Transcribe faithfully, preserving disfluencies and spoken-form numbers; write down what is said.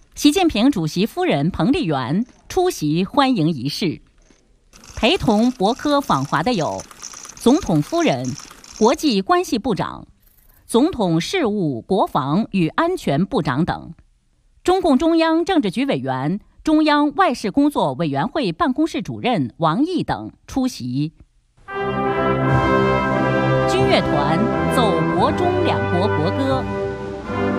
习近平主席夫人彭丽媛出席欢迎仪式。陪同博科访华的有总统夫人、国际关系部长、总统事务、国防与安全部长等。中共中央政治局委员、中央外事工作委员会办公室主任王毅等出席。军乐团奏国中两国国歌。